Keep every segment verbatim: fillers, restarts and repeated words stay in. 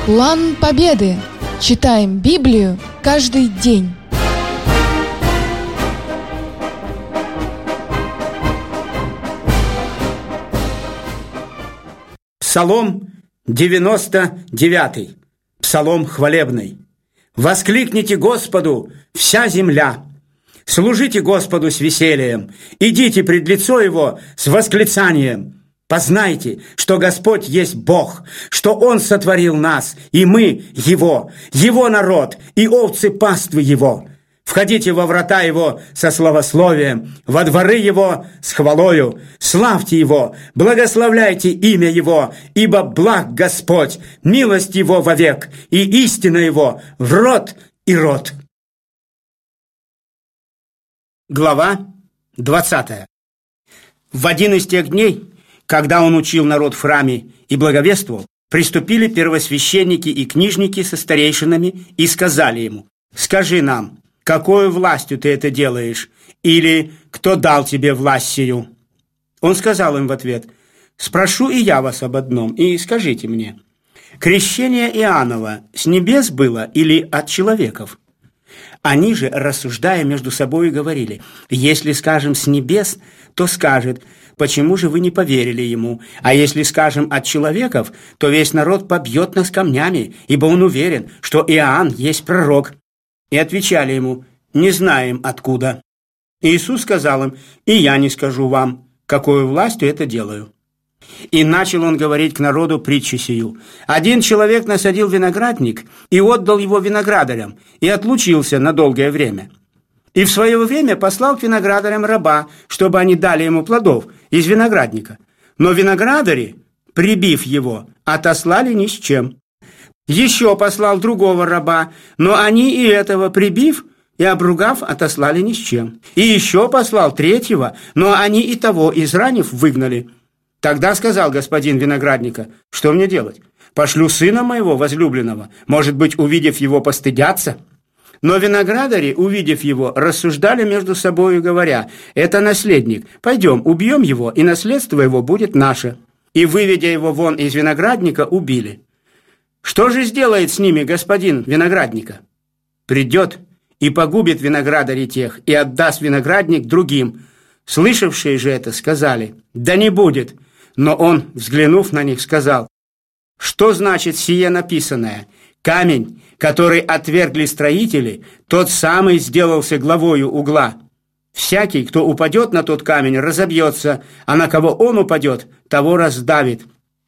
План победы. Читаем Библию каждый день. Псалом девяносто девятый. Псалом хвалебный. «Воскликните Господу, вся земля! Служите Господу с весельем! Идите пред лицо Его с восклицанием! Познайте, что Господь есть Бог, что Он сотворил нас, и мы Его, Его народ, и овцы паствы Его. Входите во врата Его со славословием, во дворы Его с хвалою. Славьте Его, благословляйте имя Его, ибо благ Господь, милость Его вовек, и истина Его в род и род». Глава двадцатая. В один из тех дней, когда он учил народ в храме и благовествовал, приступили первосвященники и книжники со старейшинами и сказали ему: «Скажи нам, какой властью ты это делаешь? Или кто дал тебе власть сию?» Он сказал им в ответ: «Спрошу и я вас об одном, и скажите мне, крещение Иоаннова с небес было или от человеков?» Они же, рассуждая между собой, говорили: «Если скажем с небес, то скажет: почему же вы не поверили ему? А если скажем от человеков, то весь народ побьет нас камнями, ибо он уверен, что Иоанн есть пророк». И отвечали ему: «Не знаем откуда». Иисус сказал им: «И я не скажу вам, какой властью это делаю». И начал он говорить к народу притчу сию: «Один человек насадил виноградник и отдал его виноградарям, и отлучился на долгое время. И в свое время послал к виноградарям раба, чтобы они дали ему плодов из виноградника. Но виноградари, прибив его, отослали ни с чем. Еще послал другого раба, но они и этого, прибив и обругав, отослали ни с чем. И еще послал третьего, но они и того, изранив, выгнали. Тогда сказал господин виноградника: что мне делать? Пошлю сына моего возлюбленного, может быть, увидев его, постыдятся». Но виноградари, увидев его, рассуждали между собой, говоря: «Это наследник, пойдем, убьем его, и наследство его будет наше». И, выведя его вон из виноградника, убили. Что же сделает с ними господин виноградника? Придет и погубит виноградарей тех, и отдаст виноградник другим. Слышавшие же это сказали: «Да не будет». Но он, взглянув на них, сказал: «Что значит сие написанное? Камень, который отвергли строители, тот самый сделался главою угла. Всякий, кто упадет на тот камень, разобьется, а на кого он упадет, того раздавит».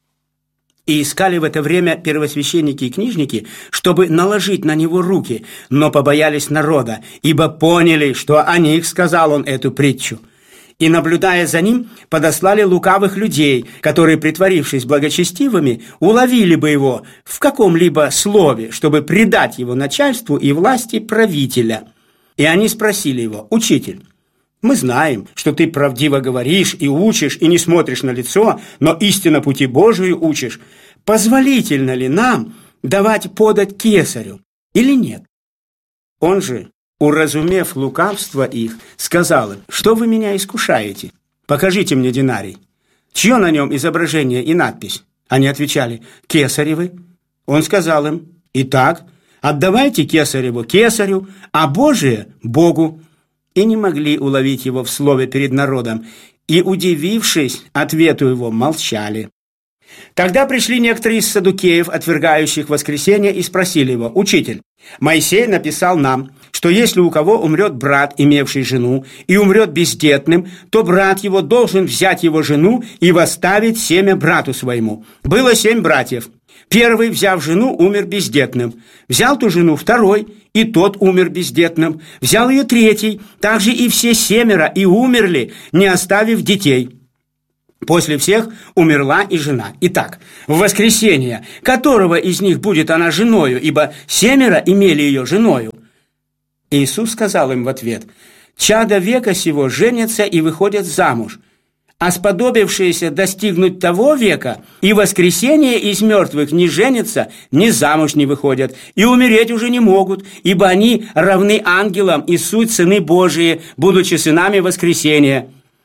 И искали в это время первосвященники и книжники, чтобы наложить на него руки, но побоялись народа, ибо поняли, что о них сказал он эту притчу. И, наблюдая за ним, подослали лукавых людей, которые, притворившись благочестивыми, уловили бы его в каком-либо слове, чтобы предать его начальству и власти правителя. И они спросили его: «Учитель, мы знаем, что ты правдиво говоришь и учишь, и не смотришь на лицо, но истинно пути Божию учишь. Позволительно ли нам давать подать кесарю или нет?» Он же, уразумев лукавство их, сказал им: «Что вы меня искушаете? Покажите мне динарий. Чье на нем изображение и надпись?» Они отвечали: «Кесаревы». Он сказал им: «Итак, отдавайте кесареву кесарю, а Божие – Богу». И не могли уловить его в слове перед народом, и, удивившись ответу его, молчали. Тогда пришли некоторые из саддукеев, отвергающих воскресение, и спросили его: «Учитель, Моисей написал нам, что если у кого умрет брат, имевший жену, и умрет бездетным, то брат его должен взять его жену и восставить семя брату своему. Было семь братьев. Первый, взяв жену, умер бездетным. Взял ту жену второй, и тот умер бездетным. Взял ее третий, также и все семеро, и умерли, не оставив детей. После всех умерла и жена. Итак, в воскресенье, которого из них будет она женою, ибо семеро имели ее женою?» Иисус сказал им в ответ: «Чада века сего женятся и выходят замуж, а сподобившиеся достигнуть того века и воскресения из мертвых не женятся, ни замуж не выходят, и умереть уже не могут, ибо они равны ангелам и суть сыны Божии, будучи сынами воскресения.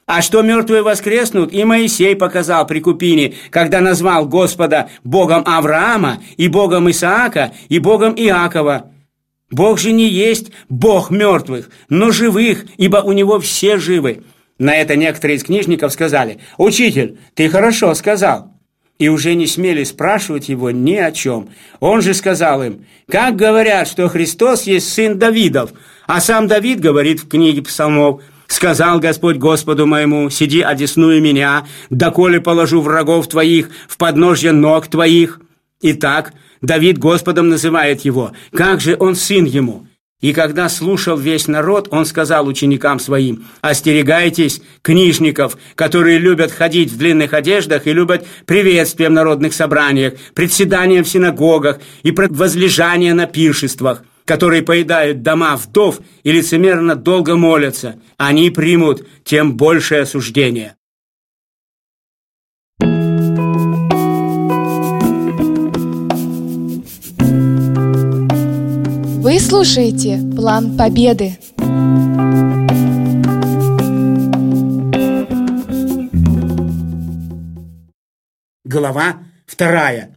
А что мертвые воскреснут, и Моисей показал при Купине, когда назвал Господа Богом Авраама, и Богом Исаака, и Богом Иакова. Бог же не есть Бог мертвых, но живых, ибо у Него все живы». На это некоторые из книжников сказали: «Учитель, ты хорошо сказал». И уже не смели спрашивать его ни о чем. Он же сказал им: «Как говорят, что Христос есть сын Давидов, а сам Давид говорит в книге Псалмов: сказал Господь Господу моему: сиди одесную меня, доколе положу врагов твоих в подножье ног твоих». Итак, Давид Господом называет его, как же он сын ему? И когда слушал весь народ, он сказал ученикам своим: «Остерегайтесь книжников, которые любят ходить в длинных одеждах и любят приветствия в народных собраниях, председания в синагогах и возлежания на пиршествах, которые поедают дома вдов и лицемерно долго молятся. Они примут тем большее осуждение». Вы слушаете «План Победы». Глава вторая.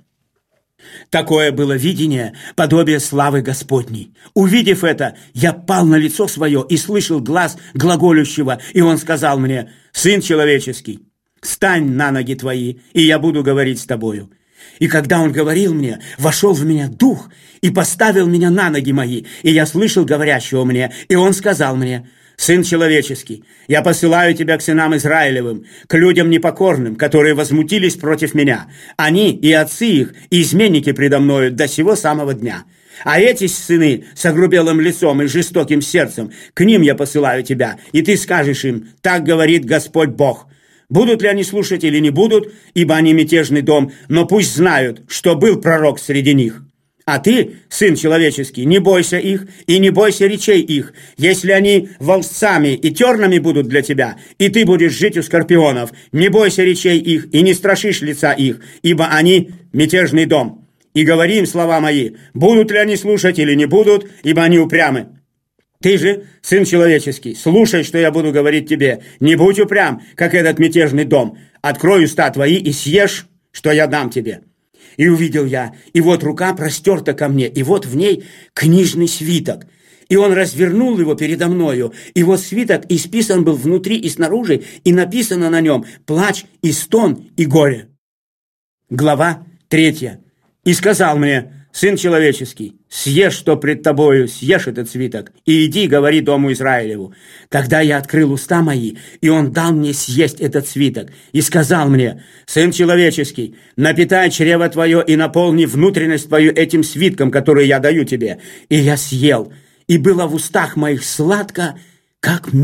Такое было видение, подобие славы Господней. Увидев это, я пал на лицо свое и слышал глас глаголющего, и он сказал мне: «Сын человеческий, встань на ноги твои, и я буду говорить с тобою». И когда он говорил мне, вошел в меня дух и поставил меня на ноги мои, и я слышал говорящего мне, и он сказал мне: «Сын человеческий, я посылаю тебя к сынам Израилевым, к людям непокорным, которые возмутились против меня. Они и отцы их, и изменники предо мною до сего самого дня. А эти сыны с огрубелым лицом и жестоким сердцем, к ним я посылаю тебя, и ты скажешь им: так говорит Господь Бог». Будут ли они слушать или не будут, ибо они мятежный дом, но пусть знают, что был пророк среди них. А ты, сын человеческий, не бойся их и не бойся речей их, если они волцами и тернами будут для тебя, и ты будешь жить у скорпионов. Не бойся речей их и не страшишь лица их, ибо они мятежный дом. И говори им слова мои, будут ли они слушать или не будут, ибо они упрямы. Ты же, сын человеческий, слушай, что я буду говорить тебе. Не будь упрям, как этот мятежный дом. Открой уста твои и съешь, что я дам тебе». И увидел я, и вот рука простерта ко мне, и вот в ней книжный свиток. И он развернул его передо мною, и вот свиток исписан был внутри и снаружи, и написано на нем плач и стон и горе. Глава третья. И сказал мне: «Сын человеческий, съешь, что пред тобою, съешь этот свиток, и иди, говори дому Израилеву». Тогда я открыл уста мои, и он дал мне съесть этот свиток, и сказал мне: «Сын человеческий, напитай чрево твое и наполни внутренность твою этим свитком, который я даю тебе». И я съел, и было в устах моих сладко, как